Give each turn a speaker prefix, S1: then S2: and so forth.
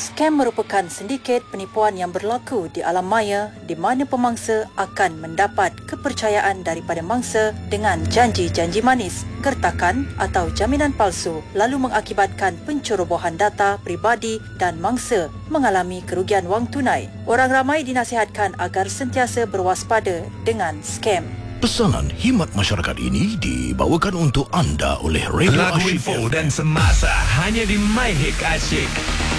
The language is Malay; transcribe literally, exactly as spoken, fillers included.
S1: Skam merupakan sindiket penipuan yang berlaku di alam maya di mana pemangsa akan mendapat kepercayaan daripada mangsa dengan janji-janji manis, gertakan atau jaminan palsu lalu mengakibatkan pencerobohan data peribadi dan mangsa mengalami kerugian wang tunai. Orang ramai dinasihatkan agar sentiasa berwaspada dengan skam.
S2: Pesanan khidmat masyarakat ini dibawakan untuk anda oleh Radio
S3: Lagu
S2: Asyik
S3: info dan semasa hanya di My Hit Asyik.